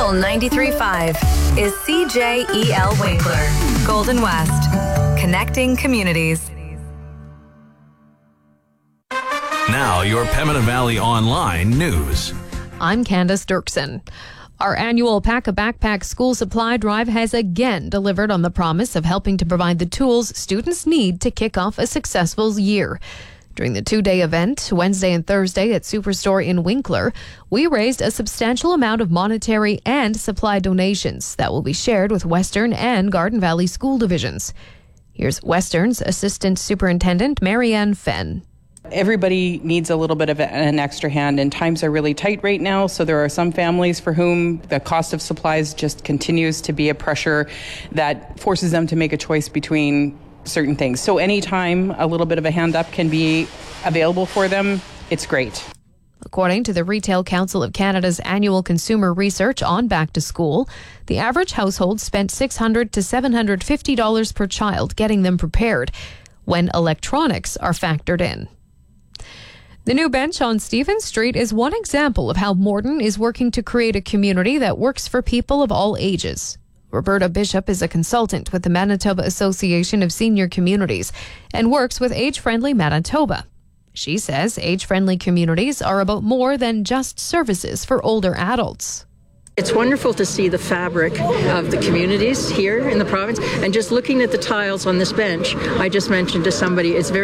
Soul 93.5 is CJEL Winkler, Golden West, connecting communities. Now, your Pembina Valley Online news. I'm Candace Dirksen. Our annual Pack a Backpack school supply drive has again delivered on the promise of helping to provide the tools students need to kick off a successful year. During the two-day event, Wednesday and Thursday at Superstore in Winkler, we raised a substantial amount of monetary and supply donations that will be shared with Western and Garden Valley school divisions. Here's Western's Assistant Superintendent Marianne Fenn. Everybody needs a little bit of an extra hand, and times are really tight right now, so there are some families for whom the cost of supplies just continues to be a pressure that forces them to make a choice between certain things. So anytime a little bit of a hand up can be available for them, it's great. According to the Retail Council of Canada's annual consumer research on back to school, the average household spent $600 to $750 per child getting them prepared when electronics are factored in. The new bench on Stephen Street is one example of how Morden is working to create a community that works for people of all ages. Roberta Bishop is a consultant with the Manitoba Association of Senior Communities and works with Age Friendly Manitoba. She says age-friendly communities are about more than just services for older adults. It's wonderful to see the fabric of the communities here in the province, and just looking at the tiles on this bench, I just mentioned to somebody, it's very